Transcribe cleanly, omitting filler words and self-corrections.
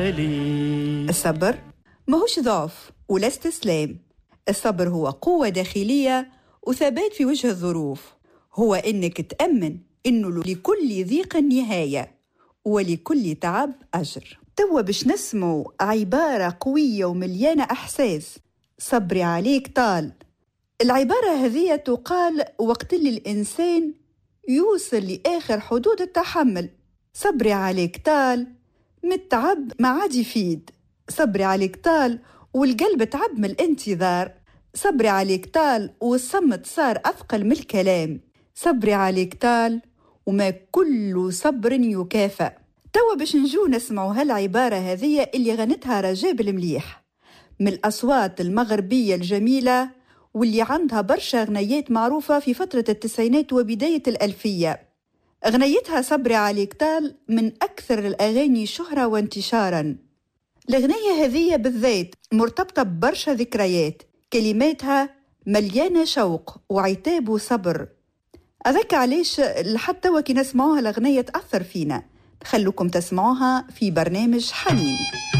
عليه. الصبر ماهوش ضعف ولا استسلام. الصبر هو قوة داخلية وثبات في وجه الظروف. هو إنك تأمن إنه لكل ضيق نهاية ولكل تعب أجر. توا باش نسمعوا عبارة قوية ومليانة إحساس. صبري عليك طال. العبارة هذه تقال وقت اللي الإنسان يوصل لآخر حدود التحمل. صبري عليك طال، متعب ما عاد يفيد. صبري عليك طال والقلب تعب من الانتظار. صبري عليك طال والصمت صار أثقل من الكلام. صبري عليك طال وما كل صبر يكافأ. توا باش نجو نسمعوا هالعبارة هذه اللي غنتها رجاء المليح من الأصوات المغربية الجميلة واللي عندها برشا غنيات معروفة في فترة التسعينات وبداية الألفية. غنيتها صبري عليك طال من أكثر الأغاني شهرة وانتشاراً. الأغنية هذه بالذات مرتبطة ببرشا ذكريات، كلماتها مليانة شوق وعتاب وصبر. أذكر علاش لحتى وكي نسمعوها الأغنية تأثر فينا. خلوكم تسمعوها في برنامج حنين.